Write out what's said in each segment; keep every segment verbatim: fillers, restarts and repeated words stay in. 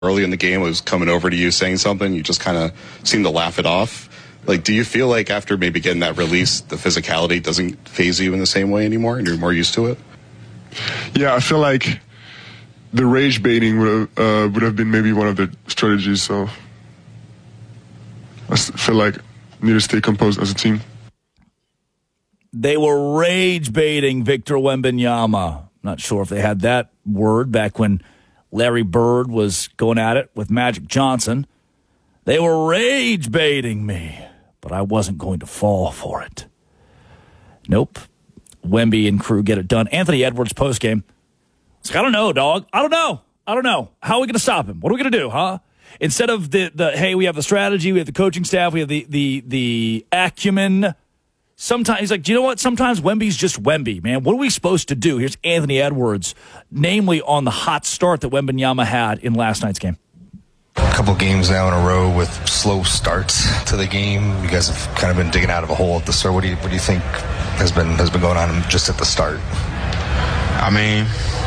early in the game was coming over to you saying something, you just kind of seem to laugh it off. Like, do you feel like after maybe getting that release, the physicality doesn't faze you in the same way anymore and you're more used to it? Yeah, I feel like the rage baiting would have, uh, would have been maybe one of the strategies, so I feel like we need to stay composed as a team. They were rage baiting Victor Wembanyama. Not sure if they had that word back when Larry Bird was going at it with Magic Johnson. They were rage baiting me, but I wasn't going to fall for it. Nope. Wemby and crew get it done. Anthony Edwards postgame. It's like, I don't know, dog. I don't know. I don't know. How are we going to stop him? What are we going to do, huh? Instead of the, the, hey, we have the strategy, we have the coaching staff, we have the the the acumen. Sometimes he's like, do you know what? Sometimes Wemby's just Wemby, man. What are we supposed to do? Here's Anthony Edwards, namely on the hot start that Wembanyama had in last night's game. A couple games now in a row with slow starts to the game. You guys have kind of been digging out of a hole at the start. What do you what do you think has been has been going on just at the start? I mean,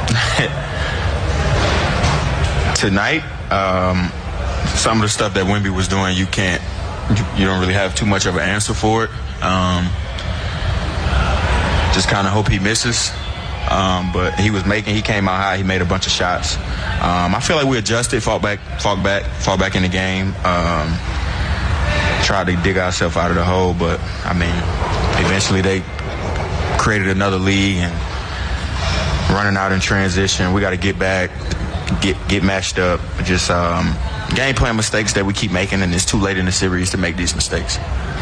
tonight, um, some of the stuff that Wemby was doing, you can't, you, you don't really have too much of an answer for it. Um, just kind of hope he misses. Um, but he was making, he came out high, he made a bunch of shots. Um, I feel like we adjusted, fought back, fought back, fought back in the game. Um, tried to dig ourselves out of the hole, but I mean, eventually they created another league and running out in transition. We got to get back, get get matched up. Just um, game plan mistakes that we keep making, and it's too late in the series to make these mistakes.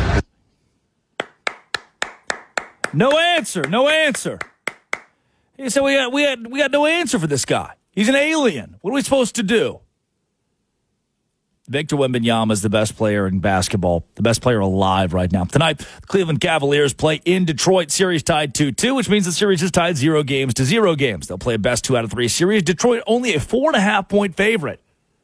No answer. No answer. He said we got we had we got no answer for this guy. He's an alien. What are we supposed to do? Victor Wembanyama is the best player in basketball, the best player alive right now. Tonight, the Cleveland Cavaliers play in Detroit. Series tied two two, which means the series is tied zero games to zero games. They'll play a best two out of three series. Detroit only a four and a half point favorite.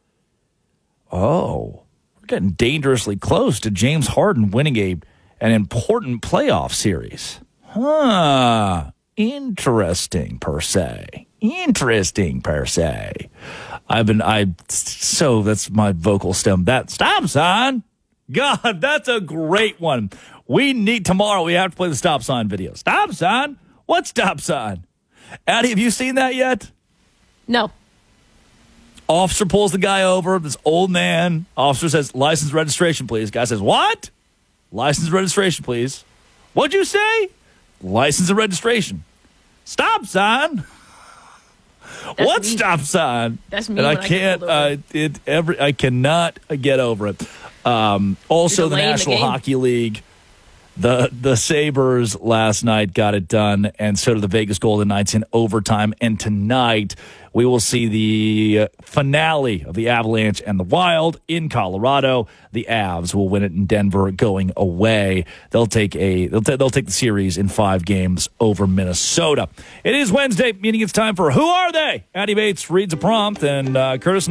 Oh, we're getting dangerously close to James Harden winning a an important playoff series. Huh. Interesting per se. Interesting per se. I've been, I, so that's my vocal stem. That, stop sign. God, that's a great one. We need, tomorrow we have to play the stop sign video. Stop sign? What stop sign? Addie, have you seen that yet? No. Officer pulls the guy over, this old man. Officer says, license registration, please. Guy says, what? License registration, please. What'd you say? License and registration. Stop sign. That's what me. Stop sign? That's me. And I when can't. I uh, it every. I cannot get over it. Um, also, the National the Hockey League, the the Sabres last night got it done, and so did the Vegas Golden Knights in overtime. And tonight we will see the finale of the Avalanche and the Wild in Colorado. The Avs will win it in Denver, going away. They'll take a they'll, t- they'll take the series in five games over Minnesota. It is Wednesday, meaning it's time for Who Are They? Addie Bates reads a prompt, and uh, Curtis.